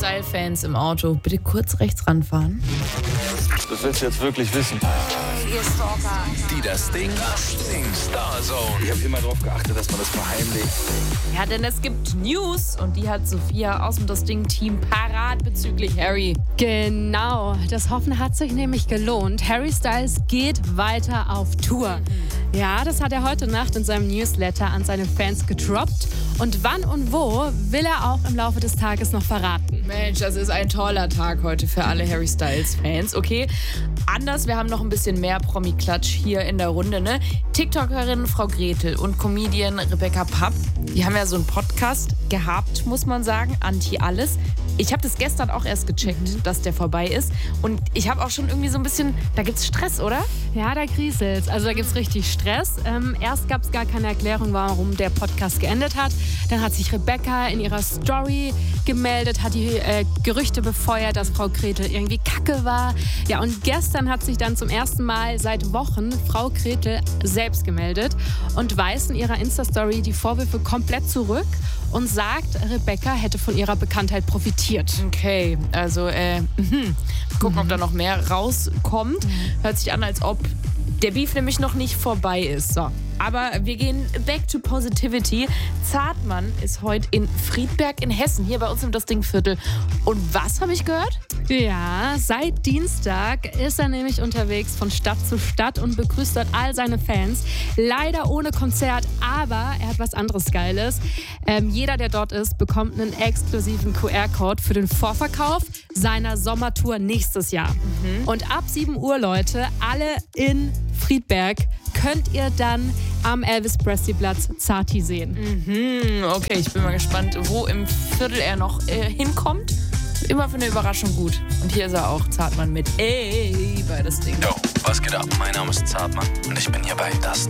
Style-Fans im Auto, bitte kurz rechts ranfahren. Das willst du jetzt wirklich wissen. Ihr Stalker. Die das Ding Starzone. Ich habe immer darauf geachtet, dass man das verheimlicht. Ja, denn es gibt News und die hat Sophia aus dem Das Ding-Team parat bezüglich Harry. Genau, das Hoffen hat sich nämlich gelohnt. Harry Styles geht weiter auf Tour. Ja, das hat er heute Nacht in seinem Newsletter an seine Fans gedroppt. Und wann und wo will er auch im Laufe des Tages noch verraten. Mensch, das ist ein toller Tag heute für alle Harry Styles-Fans. Okay, anders, wir haben noch ein bisschen mehr Promi-Klatsch hier in der Runde, ne? TikTokerin Frau Gretel und Comedian Rebecca Papp, die haben ja so einen Podcast gehabt, muss man sagen, Anti-Alles. Ich habe das gestern auch erst gecheckt, dass der vorbei ist. Und ich habe auch schon irgendwie so ein bisschen, da gibt's Stress, oder? Ja, da kriselt's. Also da gibt's richtig Stress. Erst gab's gar keine Erklärung, warum der Podcast geendet hat. Dann hat sich Rebecca in ihrer Story gemeldet, hat die Gerüchte befeuert, dass Frau Gretel irgendwie kacke war. Ja, und gestern hat sich dann zum ersten Mal seit Wochen Frau Gretel selbst gemeldet und weist in ihrer Insta-Story die Vorwürfe komplett zurück und sagt, Rebecca hätte von ihrer Bekanntheit profitiert. Okay, also gucken, ob da noch mehr rauskommt. Hört sich an, als ob der Beef nämlich noch nicht vorbei ist. So. Aber wir gehen back to positivity. Zartmann ist heute in Friedberg in Hessen, hier bei uns im Das Ding-Viertel. Und was habe ich gehört? Ja, seit Dienstag ist er nämlich unterwegs von Stadt zu Stadt und begrüßt dort all seine Fans. Leider ohne Konzert, aber er hat was anderes Geiles. Jeder, der dort ist, bekommt einen exklusiven QR-Code für den Vorverkauf seiner Sommertour nächstes Jahr. Und ab 7 Uhr, Leute, alle in Friedberg, könnt ihr dann am Elvis-Presley-Platz Zati sehen. Okay, ich bin mal gespannt, wo im Viertel er noch hinkommt. Immer für eine Überraschung gut. Und hier ist er auch, Zartmann mit Ey bei Das Ding. Yo, was geht ab? Mein Name ist Zartmann und ich bin hier bei Das